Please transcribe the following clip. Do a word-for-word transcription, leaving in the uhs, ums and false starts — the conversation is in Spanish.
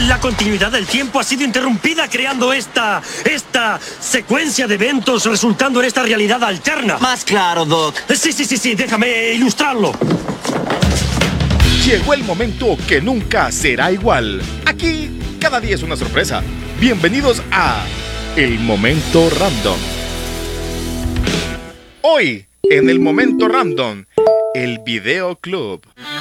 La continuidad del tiempo ha sido interrumpida creando esta... esta secuencia de eventos resultando en esta realidad alterna. Más claro, Doc. Sí, sí, sí, sí, déjame ilustrarlo. Llegó el momento que nunca será igual. Aquí, cada día es una sorpresa. Bienvenidos a El Momento Random. Hoy, en El Momento Random, el Video Club.